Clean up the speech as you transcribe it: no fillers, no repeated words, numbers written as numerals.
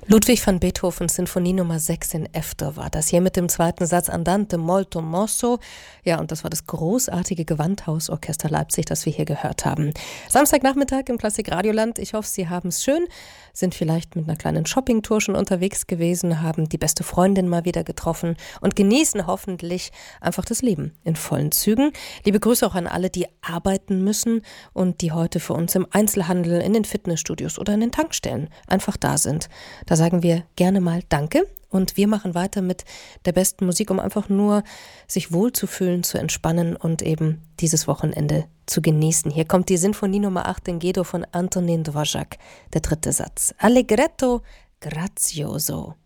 Ludwig van Beethovens Sinfonie Nummer 6 in F-Dur war das hier mit dem zweiten Satz Andante molto mosso. Ja, und das war das großartige Gewandhausorchester Leipzig, das wir hier gehört haben. Samstagnachmittag im Klassik-Radioland. Ich hoffe, Sie haben es schön, sind vielleicht mit einer kleinen Shoppingtour schon unterwegs gewesen, haben die beste Freundin mal wieder getroffen und genießen hoffentlich einfach das Leben in vollen Zügen. Liebe Grüße auch an alle, die arbeiten müssen und die heute für uns im Einzelhandel, in den Fitnessstudios oder in den Tankstellen einfach da sind. Da sagen wir gerne mal Danke und wir machen weiter mit der besten Musik, um einfach nur sich wohlzufühlen, zu entspannen und eben dieses Wochenende zu genießen. Hier kommt die Sinfonie Nummer 8 in G-Dur von Antonin Dvořák, der dritte Satz. Allegretto grazioso.